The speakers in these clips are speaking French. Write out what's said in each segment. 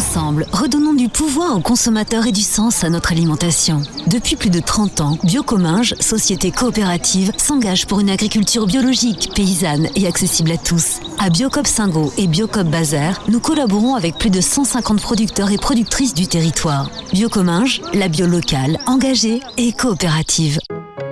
Ensemble, redonnons du pouvoir aux consommateurs et du sens à notre alimentation. Depuis plus de 30 ans, Biocominges, société coopérative, s'engage pour une agriculture biologique, paysanne et accessible à tous. À Biocoop Singo et Biocoop Bazaire, nous collaborons avec plus de 150 producteurs et productrices du territoire. Biocominges, la bio locale, engagée et coopérative.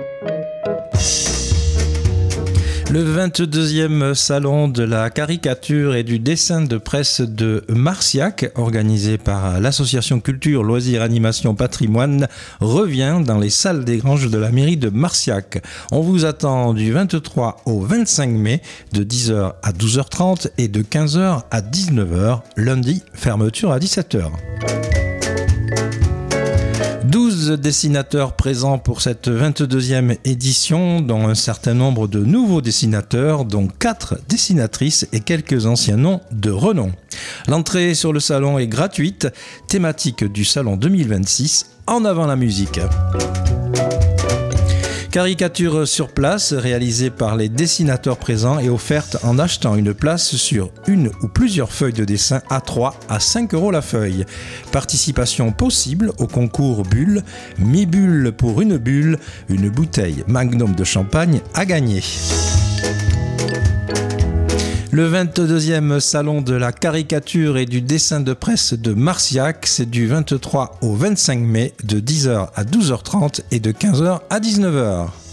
Le 22e salon de la caricature et du dessin de presse de Marciac, organisé par l'association Culture, Loisirs, Animation, Patrimoine, revient dans les salles des granges de la mairie de Marciac. On vous attend du 23 au 25 mai, de 10h à 12h30 et de 15h à 19h. Lundi, fermeture à 17h. 12 dessinateurs présents pour cette 22e édition, dont un certain nombre de nouveaux dessinateurs, dont 4 dessinatrices et quelques anciens noms de renom. L'entrée sur le salon est gratuite, thématique du salon 2026, en avant la musique. Caricature sur place, réalisée par les dessinateurs présents et offerte en achetant une place sur une ou plusieurs feuilles de dessin à 3 à 5 € la feuille. Participation possible au concours Bulle, mi-bulle pour une bulle, une bouteille Magnum de champagne à gagner. Le 22e salon de la caricature et du dessin de presse de Marciac, c'est du 23 au 25 mai, de 10h à 12h30 et de 15h à 19h.